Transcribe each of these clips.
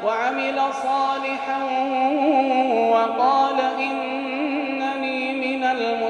وعمل صالحا وقال إنني من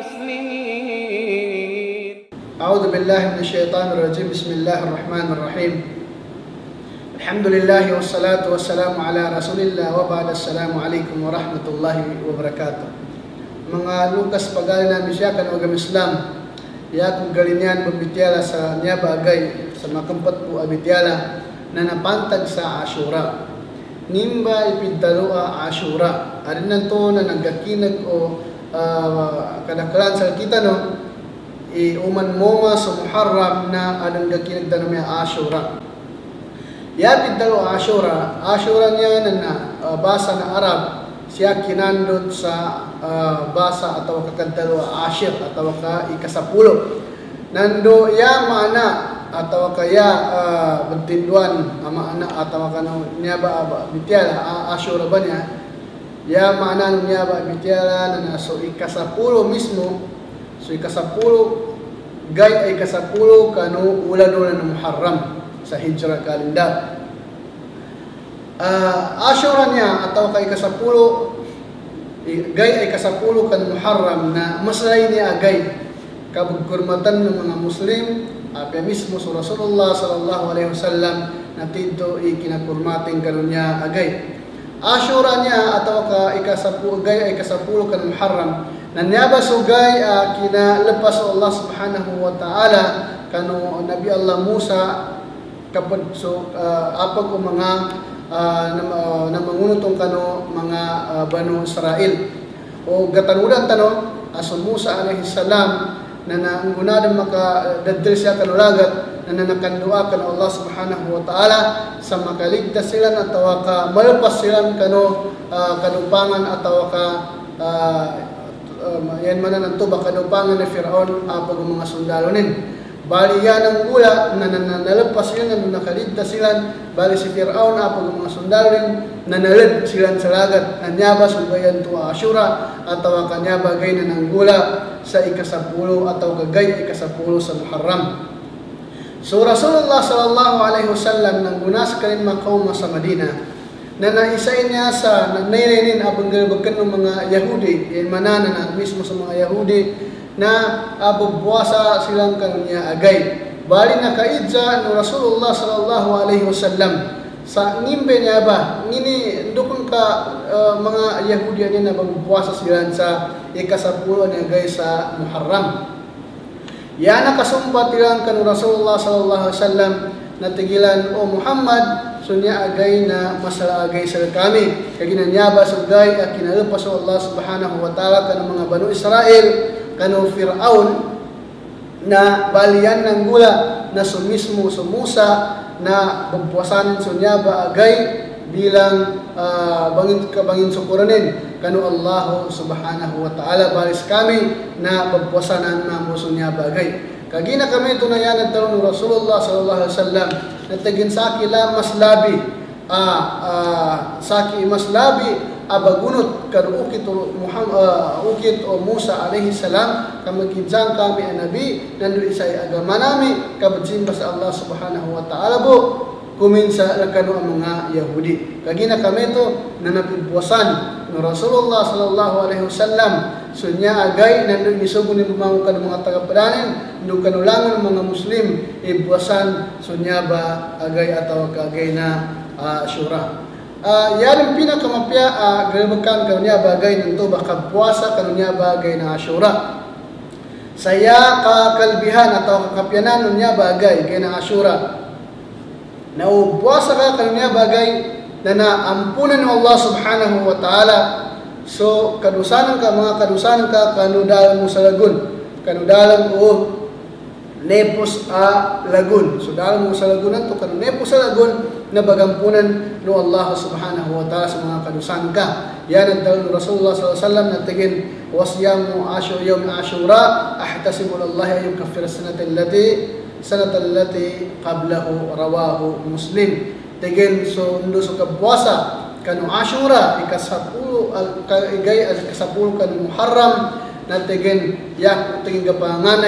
المسلمين. أعوذ بالله من الشيطان الرجيم. بسم الله الرحمن الرحيم. الحمد لله والصلاة والسلام على رسول الله وبعد. السلام عليكم ورحمة الله وبركاته. Mga Lukas pagali namin siya kan agama Islam. Ya kung galinyan magbitiala sa niya bagay sa makampat po abitiala na napantag sa Ashura. Nimba ipidalua Ashura. Arin na to na nagakinag o kadakalan sa kita no. Uman mo sa Muharram na anong gakinag na may Ashura. Ya pidalua Ashura. Ashura niya na basa na Arab. Siya kinandot sa basa atau kakadalwa Ashir atau ka ikasapulo. Nando ya mana atau kaya bertinduan ama anak atau kano niya ba bitiala Ashura ba niya? Ya mana niya ba bitiala na so ikasapulo mismo. So ikasapulo gay ay ikasapulo kano ulan-ulan ng Muharram sa Hijrah kalendar. Ashura niya atau kay kasapulo gay ay kasapulo kan Muharram na masalay niya agay kabugkurmatan ng mga Muslim apya mismo sa Rasulullah sallallahu alaihi wasallam na tito ikinakurmating kanunya agay. Ashura niya atau ka ikasapulo gay ay kasapulo kan Muharram na niyaba sugay kinalepas Allah subhanahu wa ta'ala kanu Nabi Allah Musa kapag so apag o mga na mangunutong kano mga Banu Israel o gatanudan tano aso Musa alaihi salam na naanggunadang makadadal siya kanulagat na nakandua kano Allah subhanahu wa ta'ala sa makaligtas sila na tawa ka malpas sila kano kanupangan atawa ka yan man ang tuba kanupangan ni Firaun apag mga sundalo nin. Bali yan ang gula na nalagpas sila na nakaligtas sila. Bali si Firaun apag mga sundalo rin nanalid sila sa lagat. Nanyaba sugayan to Ashura ataw kanyaba gay na ng gula sa ikasapulo ataw kagay ikasapulo sa Muharram. So Rasulullah sallallahu alaihi wasallam nang gunas kanin makauma sa Madina na naisay niya sa nairinin abang galbagan ng mga Yahudi yan manana na mismo sa mga Yahudi na abubwasa silang kanya agay. Bali na kaidza no Rasulullah sallallahu alaihi wasallam sa ngimbe niya ba ngini dukon ka mga Yahudi niya na babubwasa sila sa ikasapulo niya agay sa Muharram. Ya nakasumpat ilang kan Rasulullah sallallahu alaihi wasallam na tigilan o Muhammad sunya agay na masala agay sa kami kaginanyaba sugay at kinalepas Allah subhanahu wa ta'ala kan mga Banu Israel kano Firaun na balian ng gula na sumismo sa Musa na babwasanin sunya ba agay bilang bangin sukuranin kano Allah subhanahu wa ta'ala balis kami na babwasanan na mo sunya ba agay. Kagina kami tunayan at talong Rasulullah sallallahu alaihi wasallam na tagin saki la maslabi saki maslabi abagunot kan ukit o Musa alaihi salam kamagkinsang kami ang Nabi nandu isay agama nami kabadsimba sa Allah subhanahu wa ta'ala po kuminsa lakano ang mga Yahudi. Kagina kami to na napibwasan ng Rasulullah sallallahu alaihi wasallam sunya agay nandu isugo ni bumangon kan mga tagapadanin ndu kanulangan mga Muslim ibwasan sunya ba agay ataw kagay na Ashura. Yan pinakamapya galbakan kanunya bagay nito baka puasa kanunya bagay na Ashura. Saya kakalbihan atau kakapyanan nunya bagay kay na Ashura. Na puasa ka kanunya bagay na naampunan ng Allah subhanahu wa ta'ala. So kadusanan ka mga kadusanan ka kanudalan mo sa lagun. Kanudalan mo nepos lagun. So dalam mo sa lagunan to kanu nepos sa lagun na bagampunan no Allah subhanahu wa ta'ala sa mga kadusan ka. Yan ang dalil Rasulullah sallallahu alaihi wasallam na tigin wasyamu yawm Ashura ahtasibu lillahi an yukaffira sanata allati qablahu rawahu Muslim. Tigin so ndo so kabwasa kanu Ashura ikasapulo igay as ikasapulo kan Muharram na tigin yak tigin kapanganay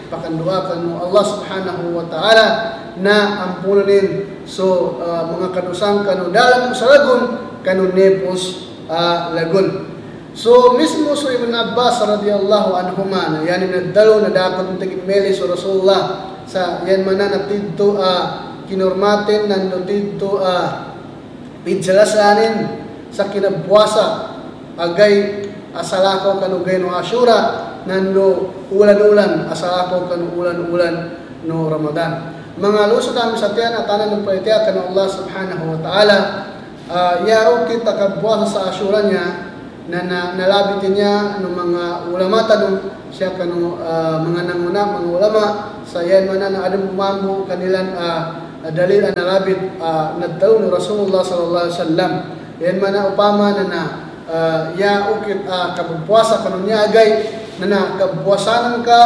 ipakanduakan mo Allah subhanahu wa ta'ala na ampunin so mga kadusang kanu dalam sa lagun kanu nepos lagun. So mismo so Ibn Abbas radhiyallahu anhuma na yan nagdalo na dapat tigin meli so Rasulullah sa yan mana natidto kinurmatin nando tidto pidsalasanin sa kinabuasa agay asalakaw kanugay no Ashura nando ulan-ulan asalakaw kanu ulan-ulan no Ramadan. Mga lusod kami sa tiyan at tanan ng paitiya kanu Allah subhanahu wa ta'ala yaro kita kabuasa sa Ashura niya na nalabitin niya ng mga ulama tanong siya kanu mga nanguna mga ulama sa yan man na adam umambo kanilang dalil na nalabit nagdaw ni Rasulullah sallallahu alaihi wasallam yan man na upama na ya ukit kabupuasa kanu niya agay na kabuasanan ka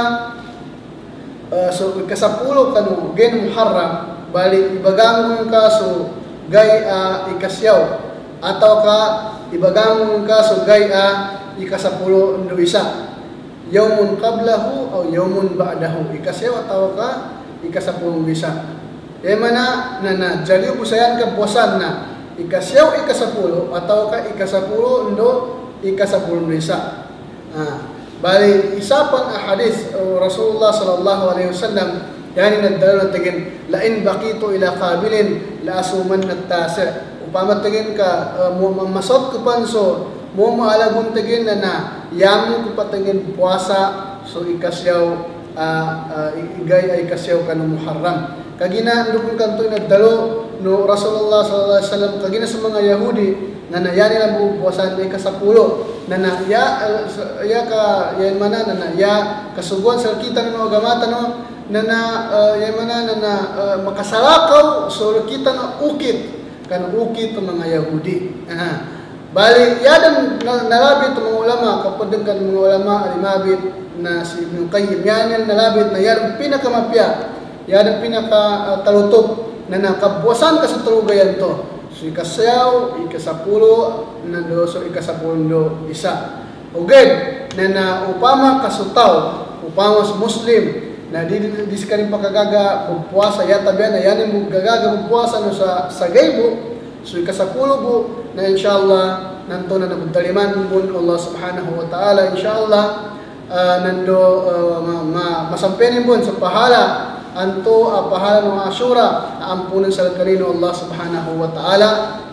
so ikasapulo kanu gen Muharram bali ibagamon ka so gay ikasyaw atau ka ibagamon ka so gay ikasapulo ndo isa yawmun qablahu o yawmun ba'dahu ikasyaw atau ka ikasapulong isa mana na jaliw busayan ka buwasan na ikasyaw ikasapulo atau ka ikasapulo ndo ikasapulong isa bali isa pang hadis Rasulullah sallallahu alaihi wasallam yani nagdala na tigin lain baqitu ila qabilin la asuman at-tasi upama tigin ka masot ko panso mo maalagun tigin na yamu ko patingin puasa so ikasyaw igay ay kasyaw kanu Muharram kagina ndukon kanto nagdalo no Rasulullah sallallahu alaihi wasallam kagina sa mga Yahudi na nayani lang buwasan ay kasapulo na ya ka yan mana na ya kasuguan sa kita no agamata no yan mana na makasalakaw so kita na ukit kan ukit ng mga Yahudi bali yadan nalabit ng mga ulama kapag kan mga ulama alimabit na si Ibn Qayyim yan nalabit na yan pinakamapya yan pinakatalutok na nakabuwasan ka sa tulugayan to so ikasyaw ikasapulo nando so ikasapulo isa uged na upama kasutaw upama sa Muslim na di sikaring pagkagaga pupuasa yata biyan na yan yung gagaga pupuasa no sa gaybo so ikasapulo bu na inshallah nanto na nagdaliman bun Allah subhanahu wa ta'ala inshallah nando masampenin bun sa pahala anto pahala ng Ashura ampunan sa kanino Allah subhanahu wa ta'ala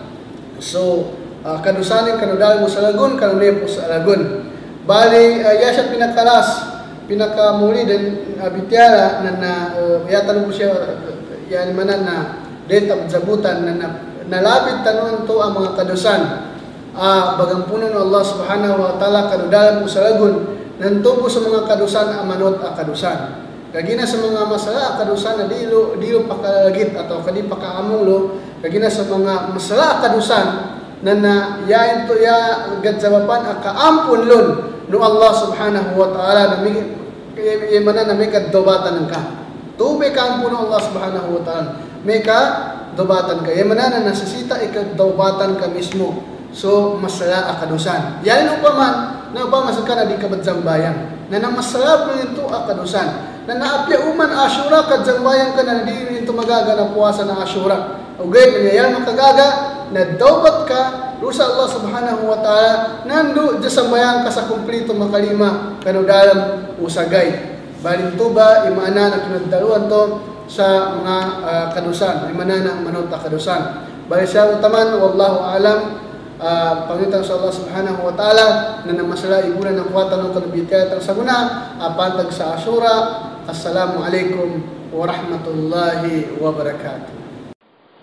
so kadusanin kanudal mo sa lagun kanunin po sa lagun bali yasya pinakamuli din bitiara na yatanong po siya yan manan na data jabutan na nalabit tanon to ang mga kadusan bagampunan ng Allah subhanahu wa ta'ala kanudalan po sa lagun nanto po sa mga kadusan amanot kadusan kagina sa mga masala kadusan na dilo pakalagit atau kadi pakaamulo kagina sa mga masala kadusan na yain to ya gadjawapan akaampun lon no Allah subhanahu wa ta'ala na mana na may kadobatan ka tubay ka ampun Allah subhanahu wa ta'ala may ka dobatan ka mana na nasisita ikadobatan ka mismo so masala akadusan yain upaman na upama sa kana di kabadzambayan na namasala po ito akadusan na naapya uman Ashura kadjambayan ka na di ito magaga na puasa na Ashura okay nangyayal makagaga na daubat ka rusa Allah subhanahu wa ta'ala nando jasambayan ka sa kumplito makalima kanudalam usagay balin tuba imana na kinagdaluan to sa mga kadusan imana na manota kadusan bali siya utaman wallahu alam pangitan sa Allah subhanahu wa ta'ala na namasala ibunan ng kuwatan ng kanabitayat sa guna pantag sa Ashura. Assalamu alaikum wa rahmatullahi wa barakatuh.